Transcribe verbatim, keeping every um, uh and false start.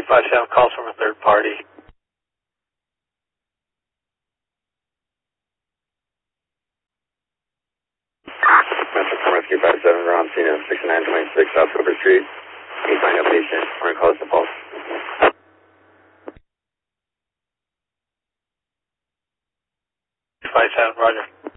five seven calls from a third party. Metro Rescue five seven, we're on scene at sixty-nine twenty-six South Silver Street. Can you find a patient? We're going to call us the pulse. five seven, roger.